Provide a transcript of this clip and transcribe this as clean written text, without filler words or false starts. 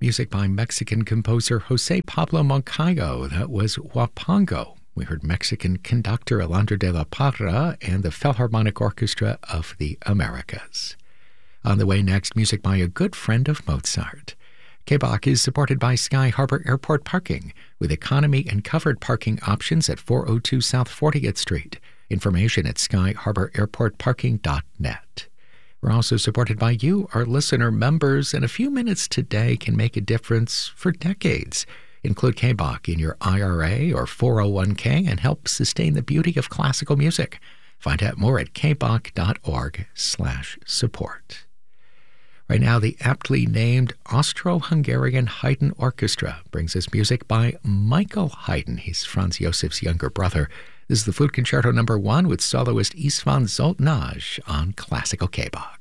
music by Mexican composer Jose Pablo Moncayo. That was Huapango. We heard Mexican conductor Alondra de la Parra and the Philharmonic Orchestra of the Americas. On the way next, music by a good friend of Mozart. KBOC is supported by Sky Harbor Airport Parking, with economy and covered parking options at 402 South 40th Street. Information at skyharbораirportparking.net. We're also supported by you, our listener members, and a few minutes today can make a difference for decades. Include KBOC in your IRA or 401k and help sustain the beauty of classical music. Find out more at kboc.org/support. Right now, the aptly named Austro-Hungarian Haydn Orchestra brings us music by Michael Haydn. He's Franz Josef's younger brother. This is the Flute Concerto No. 1 with soloist Istvan Zoltnaj on Classical KBOC.